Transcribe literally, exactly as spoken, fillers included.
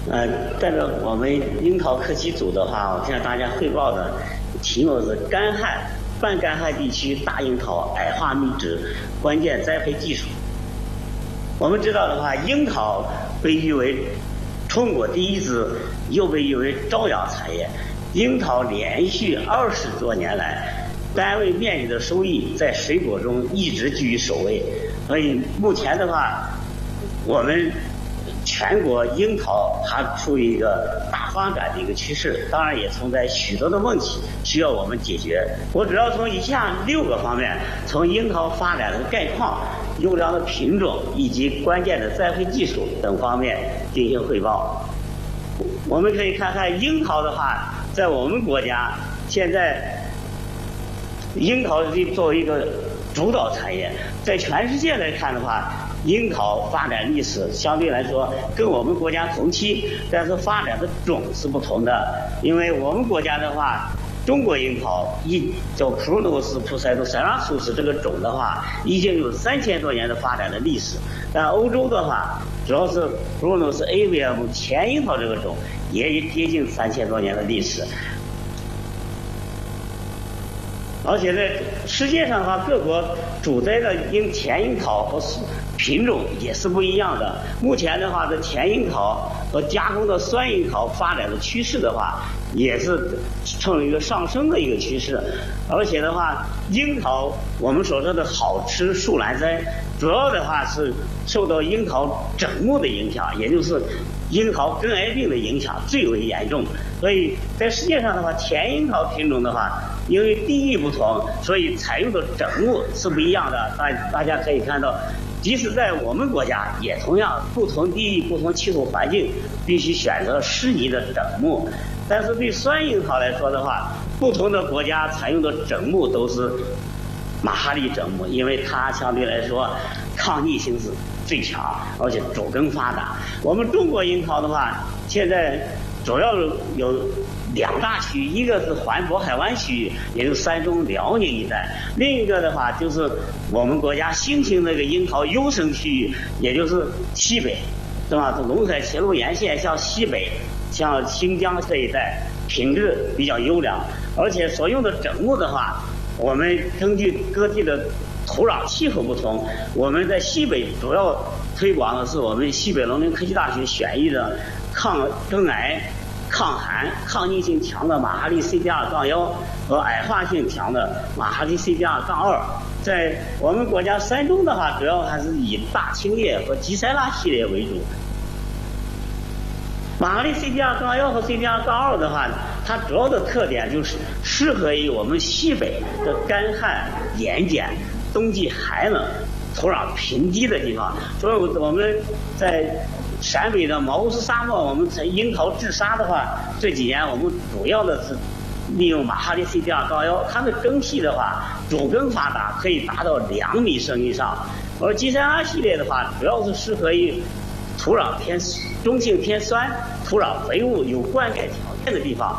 呃，代表我们樱桃科技组的话，我向大家汇报的题目是干旱、半干旱地区大樱桃矮化密植关键栽培技术。我们知道的话，樱桃被誉为中国第一支，又被誉为朝阳产业。樱桃连续二十多年来，单位面积的收益在水果中一直居于首位。所以目前的话，我们全国樱桃它处于一个大发展的一个趋势，当然也存在许多的问题需要我们解决。我主要从以下六个方面，从樱桃发展的概况、优良的品种以及关键的栽培技术等方面进行汇报。我们可以看看樱桃的话，在我们国家现在樱桃作为一个主导产业，在全世界来看的话，樱桃发展历史相对来说跟我们国家同期，但是发展的种是不同的。因为我们国家的话，中国樱桃一叫 Prunus pusetoceratops 这个种的话，已经有三千多年的发展的历史。但欧洲的话，主要是 Prunus avium 前樱桃这个种，也接近三千多年的历史。而且在世界上的话，各国主栽的樱前樱桃和品种也是不一样的。目前的话，这前樱桃和加工的酸樱桃发展的趋势的话，也是呈一个上升的一个趋势。而且的话，樱桃我们所说的好吃树兰栽，主要的话是受到樱桃整木的影响，也就是樱桃根癌病的影响最为严重。所以在世界上的话，前樱桃品种的话，因为地域不同，所以采用的整木是不一样的。大大家可以看到，即使在我们国家，也同样不同地域、不同气候环境，必须选择适宜的整木。但是对酸樱桃来说的话，不同的国家采用的整木都是马哈利整木，因为它相对来说抗逆性是最强，而且主根发达。我们中国樱桃的话，现在主要有两大区域，一个是环渤海湾区域，也就是山东、辽宁一带；另一个的话就是我们国家新兴那个樱桃优生区域，也就是西北，是吧？陇海铁路沿线向西北，像新疆这一带，品质比较优良，而且所用的整木的话，我们根据各地的土壤气候不同，我们在西北主要推广的是我们西北农林科技大学选育的抗根癌、抗寒、抗逆性强的马哈利 C D R 杠一和矮化性强的马哈利 C D R 杠二。在我们国家山东的话，主要还是以大青叶和吉塞拉系列为主。马哈利 C D R 杠一和 C D R 杠二的话，它主要的特点就是适合于我们西北的干旱、盐碱、冬季寒冷、土壤贫瘠的地方。所以我们在陕北的毛乌斯沙漠，我们在樱桃治沙的话，这几年我们主要的是利用马哈利 C D R 杠一，它的根系的话，主根发达，可以达到两米深以上。而吉塞拉系列的话，主要是适合于土壤偏中性偏酸、土壤肥沃、有灌溉条件的地方。